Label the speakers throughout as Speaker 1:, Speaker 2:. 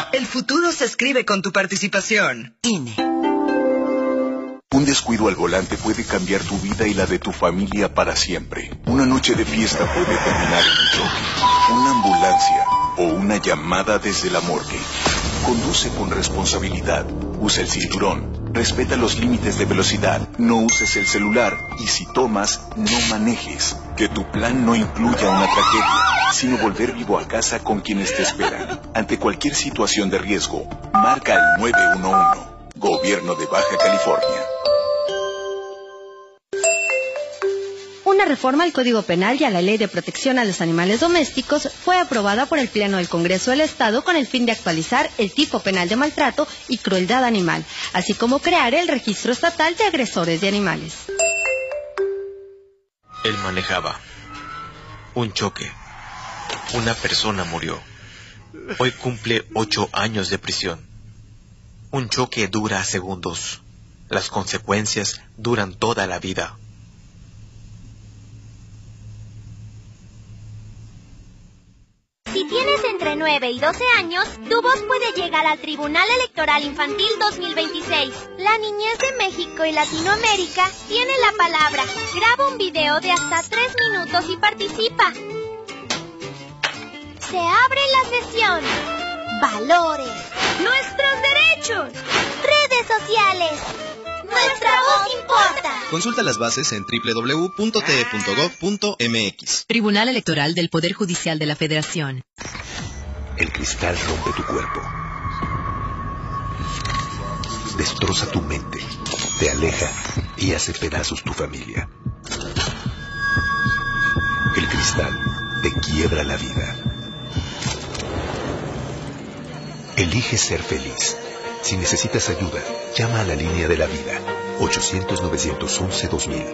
Speaker 1: El futuro se escribe con tu participación. INE.
Speaker 2: Un descuido al volante puede cambiar tu vida y la de tu familia para siempre. Una noche de fiesta puede terminar en un choque, una ambulancia o una llamada desde la morgue. Conduce con responsabilidad. Usa el cinturón. Respeta los límites de velocidad. No uses el celular. Y si tomas, no manejes. Que tu plan no incluya una tragedia, sino volver vivo a casa con quienes te esperan. Ante cualquier situación de riesgo, marca el 911. Gobierno de Baja California.
Speaker 3: Una reforma al Código Penal y a la Ley de Protección a los Animales Domésticos fue aprobada por el Pleno del Congreso del Estado con el fin de actualizar el tipo penal de maltrato y crueldad animal, así como crear el Registro Estatal de Agresores de Animales.
Speaker 4: Él manejaba. Un choque. Una persona murió. Hoy cumple 8 años de prisión. Un choque dura segundos. Las consecuencias duran toda la vida.
Speaker 5: Si tienes entre 9 y 12 años, tu voz puede llegar al Tribunal Electoral Infantil 2026. La niñez de México y Latinoamérica tiene la palabra. Graba un video de hasta 3 minutos y participa. Se abre la sesión. Valores. Nuestros derechos. Redes sociales. Nuestra voz importa.
Speaker 6: Consulta las bases en www.te.gov.mx.
Speaker 7: Tribunal Electoral del Poder Judicial de la Federación.
Speaker 8: El cristal rompe tu cuerpo. Destroza tu mente. Te aleja y hace pedazos tu familia. El cristal te quiebra la vida. Elige ser feliz. Si necesitas ayuda, llama a la línea de la vida, 800-911-2000.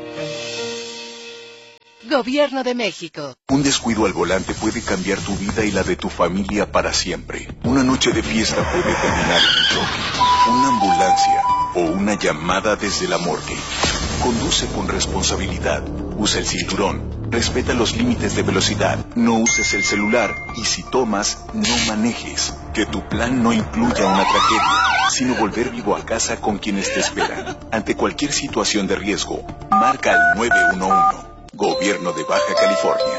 Speaker 9: Gobierno de México.
Speaker 2: Un descuido al volante puede cambiar tu vida y la de tu familia para siempre. Una noche de fiesta puede terminar en un choque, una ambulancia o una llamada desde la morgue. Conduce con responsabilidad. Usa el cinturón. Respeta los límites de velocidad. No uses el celular. Y si tomas, no manejes. Que tu plan no incluya una tragedia, sino volver vivo a casa con quienes te esperan. Ante cualquier situación de riesgo, marca el 911. Gobierno de Baja California.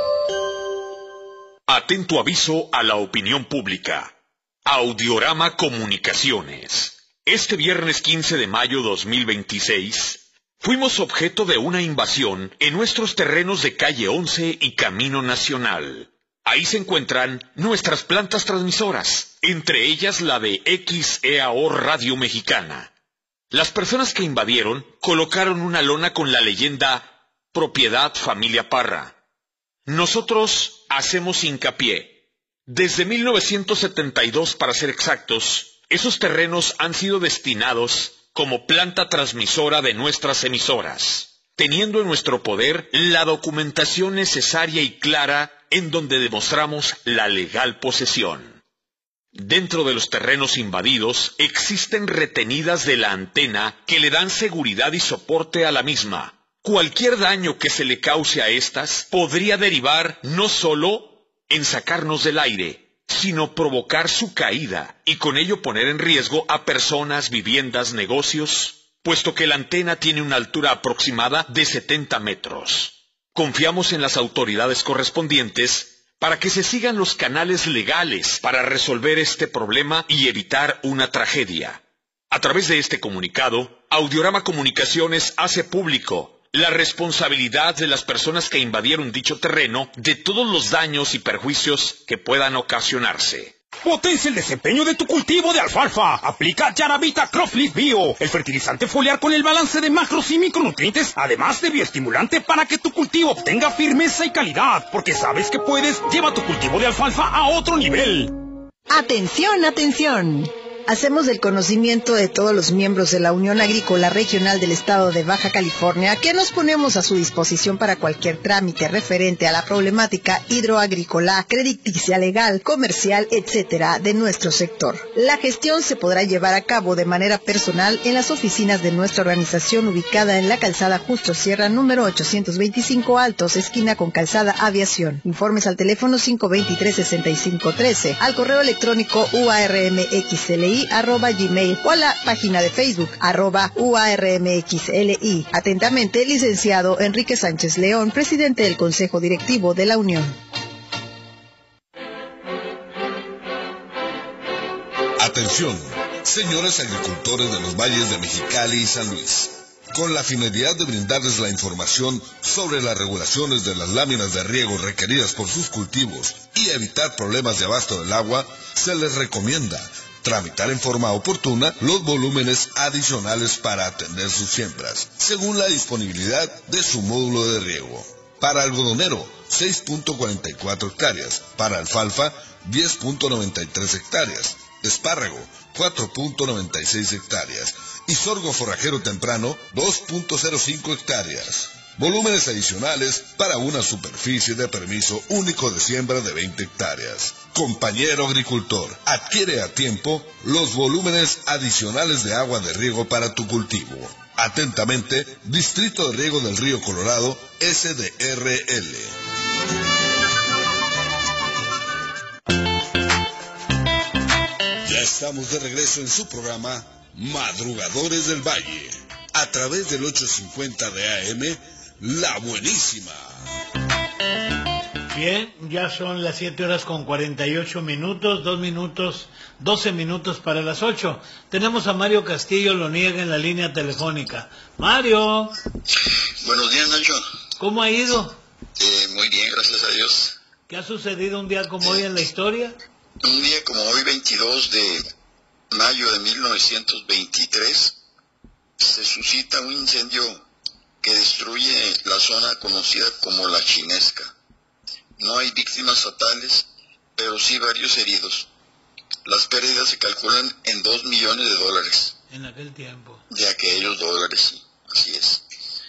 Speaker 10: Atento aviso a la opinión pública. Audiorama Comunicaciones. Este viernes 15 de mayo 2026... fuimos objeto de una invasión en nuestros terrenos de Calle 11 y Camino Nacional. Ahí se encuentran nuestras plantas transmisoras, entre ellas la de XEAO Radio Mexicana. Las personas que invadieron colocaron una lona con la leyenda Propiedad Familia Parra. Nosotros hacemos hincapié. Desde 1972, para ser exactos, esos terrenos han sido destinados como planta transmisora de nuestras emisoras, teniendo en nuestro poder la documentación necesaria y clara en donde demostramos la legal posesión. Dentro de los terrenos invadidos existen retenidas de la antena que le dan seguridad y soporte a la misma. Cualquier daño que se le cause a estas podría derivar no solo en sacarnos del aire, sino provocar su caída y con ello poner en riesgo a personas, viviendas, negocios, puesto que la antena tiene una altura aproximada de 70 metros. Confiamos en las autoridades correspondientes para que se sigan los canales legales para resolver este problema y evitar una tragedia. A través de este comunicado, Audiorama Comunicaciones hace público la responsabilidad de las personas que invadieron dicho terreno de todos los daños y perjuicios que puedan ocasionarse.
Speaker 11: Potencia el desempeño de tu cultivo de alfalfa. Aplica Yaravita Cropleaf Bio, el fertilizante foliar con el balance de macros y micronutrientes, además de bioestimulante para que tu cultivo obtenga firmeza y calidad. Porque sabes que puedes, lleva tu cultivo de alfalfa a otro nivel.
Speaker 9: Atención, atención.
Speaker 6: Hacemos del conocimiento de todos los miembros de la Unión Agrícola Regional del Estado de Baja California que nos ponemos a su disposición para cualquier trámite referente a la problemática hidroagrícola, crediticia, legal, comercial, etcétera, de nuestro sector. La gestión se podrá llevar a cabo de manera personal en las oficinas de nuestra organización ubicada en la calzada Justo Sierra número 825 Altos, esquina con calzada Aviación. Informes al teléfono 523-6513, al correo electrónico uarmxli@gmail o a la página de Facebook @uarmxli. Atentamente, licenciado Enrique Sánchez León, presidente del Consejo Directivo de la Unión.
Speaker 9: Atención, señores agricultores de los valles de Mexicali y San Luis. Con la finalidad de brindarles la información sobre las regulaciones de las láminas de riego requeridas por sus cultivos y evitar problemas de abasto del agua, se les recomienda tramitar en forma oportuna los volúmenes adicionales para atender sus siembras, según la disponibilidad de su módulo de riego. Para algodonero, 6.44 hectáreas. Para alfalfa, 10.93 hectáreas. Espárrago, 4.96 hectáreas. Y sorgo forrajero temprano, 2.05 hectáreas. Volúmenes adicionales para una superficie de permiso único de siembra de 20 hectáreas. Compañero agricultor, adquiere a tiempo los volúmenes adicionales de agua de riego para tu cultivo. Atentamente, Distrito de Riego del Río Colorado, SDRL. Ya estamos de regreso en su programa Madrugadores del Valle, a través del 850 de AM, La Buenísima.
Speaker 12: Bien, ya son las 7:48, 12 minutos para las 8. Tenemos a Mario Castillo Loniega en la línea telefónica. Mario.
Speaker 13: Buenos días, Nacho.
Speaker 12: ¿Cómo ha ido?
Speaker 13: Muy bien, gracias a Dios.
Speaker 12: ¿Qué ha sucedido un día como hoy en la historia?
Speaker 13: Un día como hoy, 22 de mayo de 1923, se suscita un incendio que destruye la zona conocida como La Chinesca. No hay víctimas fatales, pero sí varios heridos. Las pérdidas se calculan en $2 millones.
Speaker 12: En aquel tiempo.
Speaker 13: De aquellos dólares, sí, así es.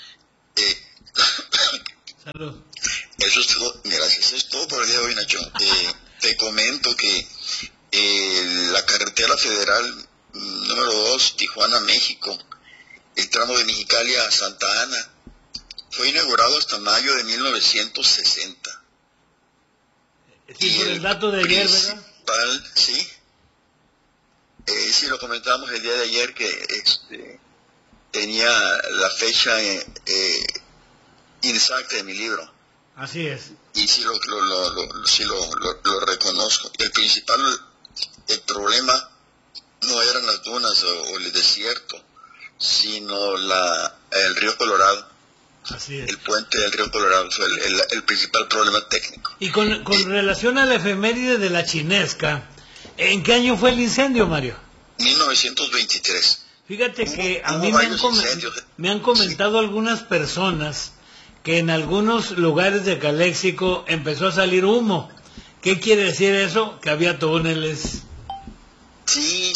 Speaker 12: Salud.
Speaker 13: Eso es todo, gracias, eso es todo por el día de hoy, Nacho. Te comento que la carretera federal número 2, Tijuana, México, el tramo de Mexicali a Santa Ana, fue inaugurado hasta mayo de 1960.
Speaker 12: Sí, por el dato de ayer, ¿verdad?
Speaker 13: Sí. Sí, lo comentábamos el día de ayer que tenía la fecha inexacta de mi libro.
Speaker 12: Así es.
Speaker 13: Y sí lo reconozco. El problema no eran las dunas o el desierto, sino el río Colorado.
Speaker 12: Así es.
Speaker 13: El puente del río Colorado fue el principal problema técnico.
Speaker 12: Y con relación a la efeméride de La Chinesca, ¿en qué año fue el incendio, Mario?
Speaker 13: 1923.
Speaker 12: Fíjate que a mí me han comentado algunas personas que en algunos lugares de Caléxico empezó a salir humo. ¿Qué quiere decir eso? Que había túneles.
Speaker 13: Sí,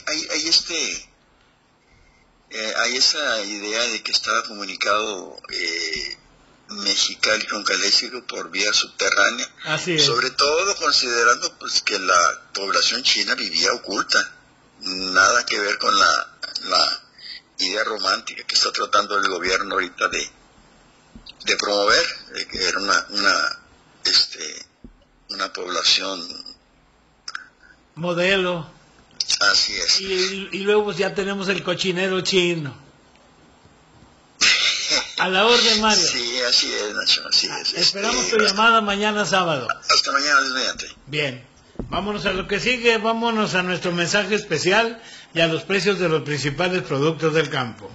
Speaker 13: hay esa idea de que estaba comunicado Mexicali con Caléxico por vía subterránea.
Speaker 12: Así es.
Speaker 13: Sobre todo considerando pues que la población china vivía oculta. Nada que ver con la idea romántica que está tratando el gobierno ahorita de promover, que era una población
Speaker 12: modelo.
Speaker 13: Así es.
Speaker 12: Y luego pues ya tenemos el cochinero chino. A la orden, Mario.
Speaker 13: Sí, así es, Nacho, así es.
Speaker 12: Esperamos tu llamada mañana sábado.
Speaker 13: Hasta mañana, Dios mediante.
Speaker 12: Bien. Vámonos a lo que sigue, vámonos a nuestro mensaje especial y a los precios de los principales productos del campo.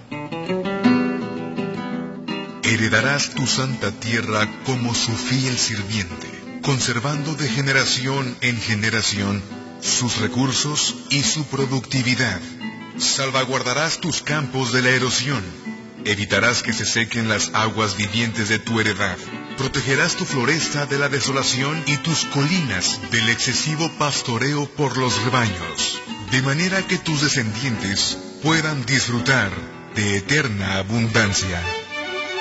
Speaker 8: Heredarás tu santa tierra como su fiel sirviente, conservando de generación en generación sus recursos y su productividad. Salvaguardarás tus campos de la erosión, evitarás que se sequen las aguas vivientes de tu heredad, protegerás tu floresta de la desolación y tus colinas del excesivo pastoreo por los rebaños. de manera que tus descendientes puedan disfrutar de eterna abundancia.